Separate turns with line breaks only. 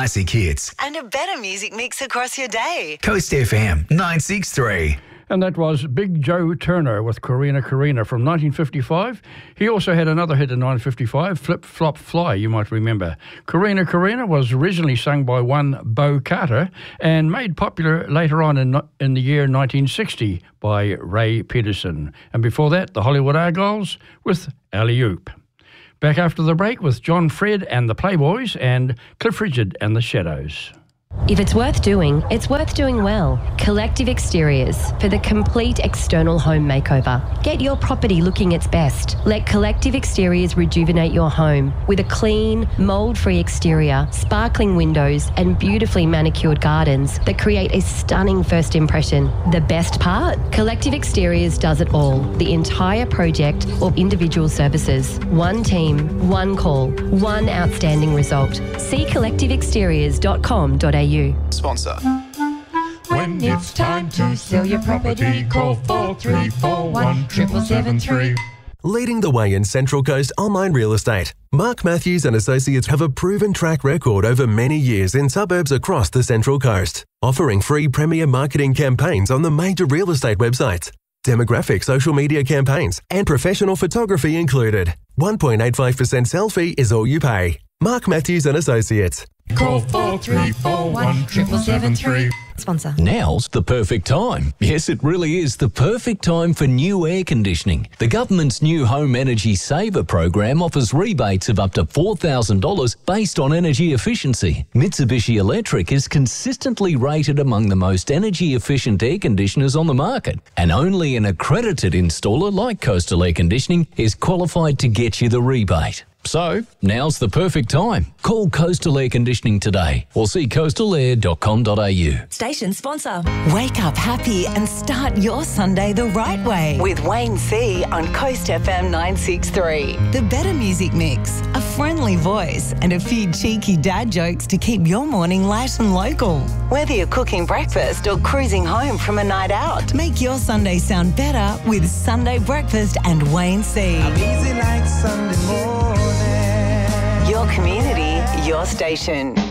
classic hits.
And a better music mix across your day.
Coast FM 963.
And that was Big Joe Turner with Corina Corina from 1955. He also had another hit in 1955, Flip Flop Fly, you might remember. Corina Corina was originally sung by one Bo Carter and made popular later on in the year 1960 by Ray Peterson. And before that, the Hollywood Argylls with Alley Oop. Back after the break with John Fred and the Playboys and Cliff Richard and the Shadows.
If it's worth doing well. Collective Exteriors for the complete external home makeover. Get your property looking its best. Let Collective Exteriors rejuvenate your home with a clean, mould-free exterior, sparkling windows and beautifully manicured gardens that create a stunning first impression. The best part? Collective Exteriors does it all. The entire project or individual services. One team, one call, one outstanding result. See collectiveexteriors.com.au.
Sponsor.
When it's time to sell your property, call 4341 7773.
Leading the way in Central Coast online real estate, Mark Matthews and Associates have a proven track record over many years in suburbs across the Central Coast, offering free premier marketing campaigns on the major real estate websites, demographic social media campaigns, and professional photography included. 1.85% sell fee is all you pay. Mark Matthews and Associates.
Call 4341 7773.
Sponsor.
Now's the perfect time. Yes, it really is the perfect time for new air conditioning. The government's new Home Energy Saver program offers rebates of up to $4,000 based on energy efficiency. Mitsubishi Electric is consistently rated among the most energy efficient air conditioners on the market, and only an accredited installer like Coastal Air Conditioning is qualified to get you the rebate. So, now's the perfect time. Call Coastal Air Conditioning today or see coastalair.com.au.
Station sponsor.
Wake up happy and start your Sunday the right way with Wayne C on Coast FM 963. The better music mix, a friendly voice and a few cheeky dad jokes to keep your morning light and local. Whether you're cooking breakfast or cruising home from a night out, make your Sunday sound better with Sunday Breakfast and Wayne C.
I'm easy like Sunday morning.
Your community, your station.